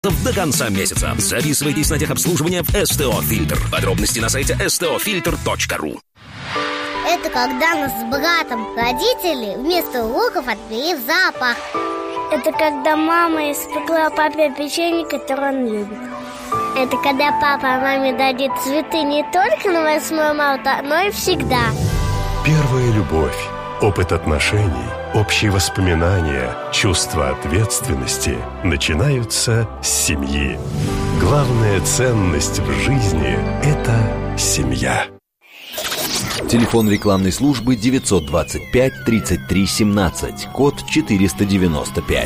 до конца месяца. Записывайтесь на техобслуживание в СТО Фильтр. Подробности на сайте stofilter.ru. Это когда нас с братом родители вместо уроков отвели в зоопарк. Это когда мама испекла папе печенье, которое он любит. Это когда папа маме дарит цветы не только на 8 марта, но и всегда. Первая любовь, опыт отношений, общие воспоминания, чувство ответственности начинаются с семьи. Главная ценность в жизни – это семья. Телефон рекламной службы 925 33 17, код 495.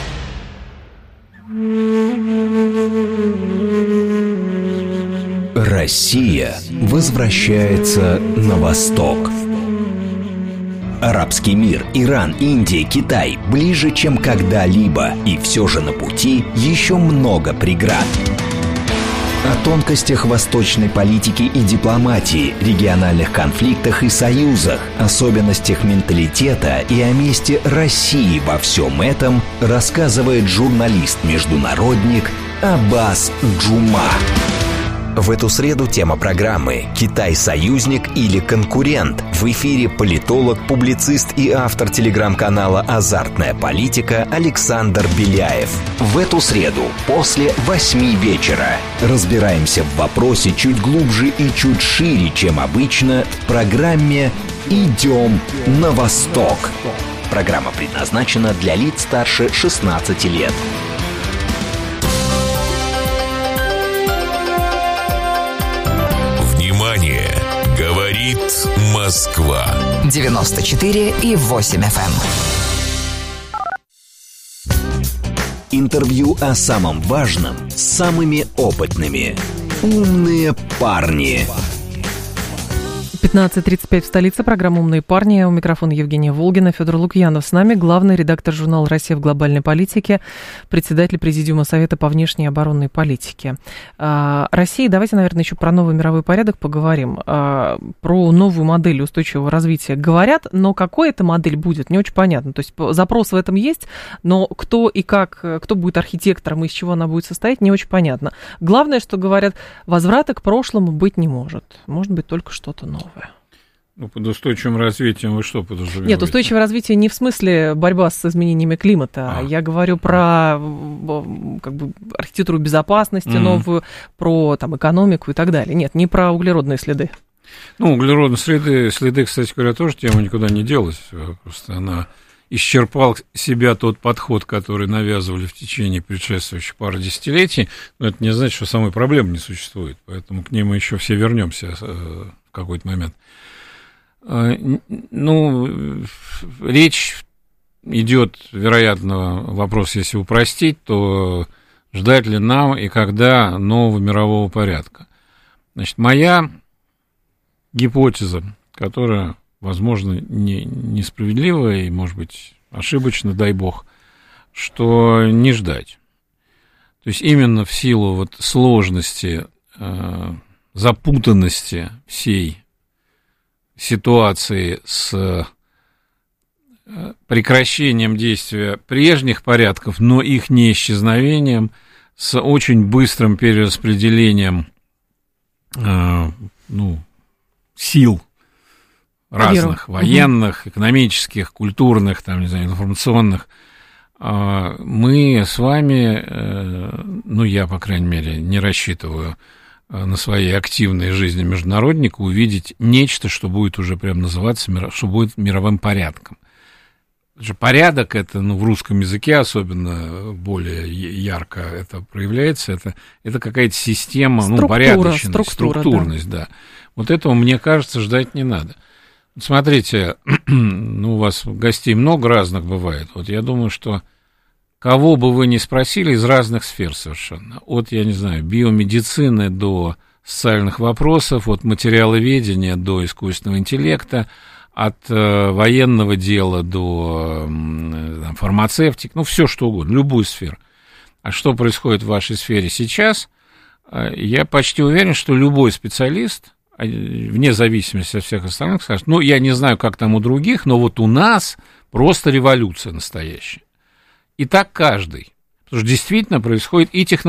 Россия возвращается на восток. Арабский мир, Иран, Индия, Китай ближе, чем когда-либо, и все же на пути еще много преград. О тонкостях восточной политики и дипломатии, региональных конфликтах и союзах, особенностях менталитета и о месте России во всем этом рассказывает журналист-международник Аббас Джума. В эту среду тема программы «Китай – союзник или конкурент». В эфире политолог, публицист и автор телеграм-канала «Азартная политика» Александр Беляев. В эту среду после 8 вечера разбираемся в вопросе чуть глубже и чуть шире, чем обычно, в программе «Идем на восток». Программа предназначена для лиц старше 16 лет. Говорит Москва. 94,8 FM. Интервью о самом важном с самыми опытными. Умные парни. 15:35 в столице. Программа «Умные парни». У микрофона Евгения Волгина, Федор Лукьянов. С нами главный редактор журнала «Россия в глобальной политике», председатель Президиума Совета по внешней и оборонной политике. Россия, давайте, наверное, еще про новый мировой порядок поговорим. Про новую модель устойчивого развития говорят, но какой эта модель будет, не очень понятно. То есть запрос в этом есть, но кто и как, кто будет архитектором и из чего она будет состоять, не очень понятно. Главное, что говорят, возврата к прошлому быть не может. Может быть только что-то новое. Ну, под устойчивым развитием вы что подразумеваете? Нет, устойчивое развитие не в смысле борьба с изменениями климата. Я говорю про как бы архитектуру безопасности новую, про там, экономику и так далее. Нет, не про углеродные следы. Ну, углеродные следы, кстати говоря, тоже тема никуда не делась. Просто она исчерпал себя тот подход, который навязывали в течение предшествующих пары десятилетий. Но это не значит, что самой проблемы не существует. Поэтому к ней мы еще все вернемся в какой-то момент. Ну, речь идет, вероятно, вопрос, если упростить, то ждать ли нам и когда нового мирового порядка. Значит, моя гипотеза, которая, возможно, несправедливая и, может быть, ошибочна, дай бог, что не ждать. То есть именно в силу вот сложности, запутанности всей ситуации с прекращением действия прежних порядков, но их не исчезновением, с очень быстрым перераспределением сил разных, военных, экономических, культурных, там, не знаю, информационных, мы с вами, я, по крайней мере, не рассчитываю на своей активной жизни международника увидеть нечто, что будет уже прям называться, что будет мировым порядком. Порядок, это, в русском языке особенно более ярко это проявляется, это какая-то система, порядочность, структурность, да. Вот этого, мне кажется, ждать не надо. Вот смотрите, у вас гостей много разных бывает, вот я думаю, что кого бы вы ни спросили из разных сфер совершенно, от, я не знаю, биомедицины до социальных вопросов, от материаловедения до искусственного интеллекта, от военного дела до фармацевтики, все что угодно, любую сферу. А что происходит в вашей сфере сейчас, я почти уверен, что любой специалист, вне зависимости от всех остальных, скажет, я не знаю, как там у других, но вот у нас просто революция настоящая. И так каждый. Потому что действительно происходит и технология,